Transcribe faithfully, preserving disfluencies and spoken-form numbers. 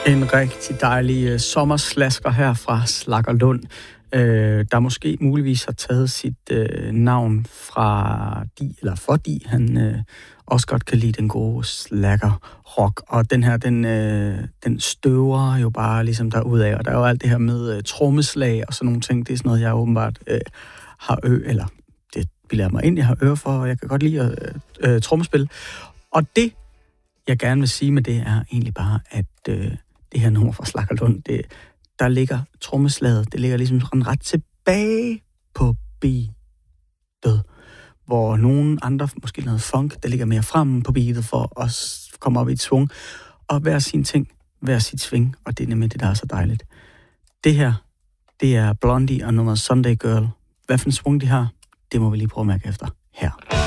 En rigtig dejlig uh, sommerslasker her fra Slaggerlund, uh, der måske muligvis har taget sit uh, navn fra de, eller fordi han uh, også godt kan lide den gode slaggerrock. Og den her, den, uh, den støver jo bare ligesom derudad, og der er jo alt det her med uh, trommeslag og sådan nogle ting. Det er sådan noget, jeg åbenbart uh, har ø, eller det bilder mig ind, jeg har øre for, og jeg kan godt lide at uh, uh, trommespil. Og det, jeg gerne vil sige med det, er egentlig bare, at uh, det her nummer fra Slaggerlund, det, der ligger trommeslaget, det ligger ligesom ret tilbage på beatet, hvor nogle andre, måske noget funk, der ligger mere frem på beatet for at komme op i et svung, og hver sin ting, hver sit sving, og det er nemlig det, der er så dejligt. Det her, det er Blondie og nummeret Sunday Girl. Hvad for en svung de har, det må vi lige prøve at mærke efter her.